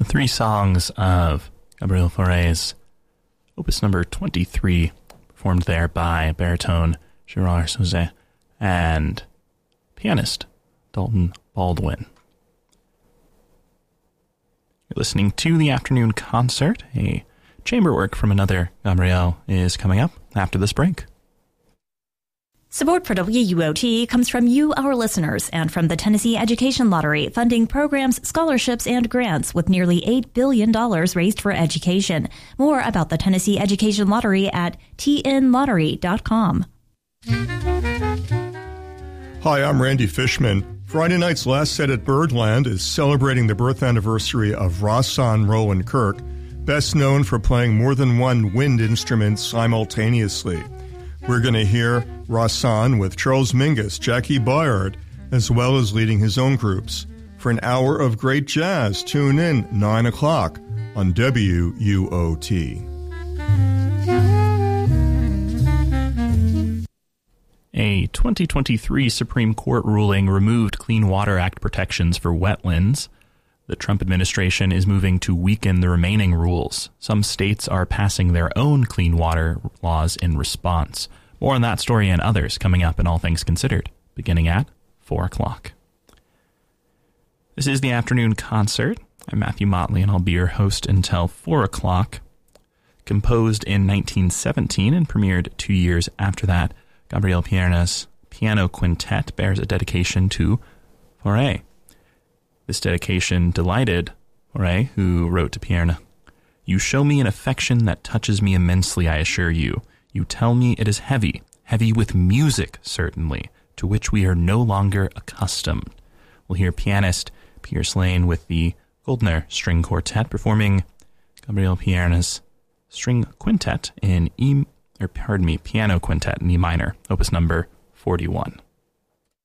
three songs of Gabriel Fauré's opus number 23, performed there by baritone Gérard Sauzet and pianist Dalton Baldwin. You're listening to the afternoon concert. A chamber work from another Gabriel is coming up after this break. Support for WUOT comes from you, our listeners, and from the Tennessee Education Lottery, funding programs, scholarships, and grants with nearly $8 billion raised for education. More about the Tennessee Education Lottery at tnlottery.com. Hi, I'm Randy Fishman. Friday night's Last Set at Birdland is celebrating the birth anniversary of Rahsaan Roland Kirk, best known for playing more than one wind instrument simultaneously. We're going to hear Rahsaan with Charles Mingus, Jackie Byard, as well as leading his own groups. For an hour of great jazz, tune in 9 o'clock on WUOT. A 2023 Supreme Court ruling removed Clean Water Act protections for wetlands. The Trump administration is moving to weaken the remaining rules. Some states are passing their own clean water laws in response. More on that story and others coming up in All Things Considered, beginning at 4 o'clock. This is the afternoon concert. I'm Matthew Motley, and I'll be your host until 4 o'clock. Composed in 1917 and premiered 2 years after that, Gabriel Pierna's piano quintet bears a dedication to Fauré. This dedication delighted Fauré, who wrote to Pierna, "You show me an affection that touches me immensely, I assure you. You tell me it is heavy, heavy with music, certainly, to which we are no longer accustomed." We'll hear pianist Pierce Lane with the Goldner String Quartet performing Gabriel Pierna's String Quintet in piano quintet in E minor, opus number 41.